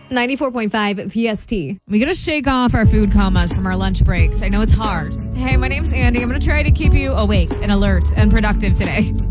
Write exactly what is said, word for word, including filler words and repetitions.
ninety-four point five P S T. We got to shake off our food comas from our lunch breaks. I know it's hard. Hey, my name's Andy. I'm going to try to keep you awake and alert and productive today.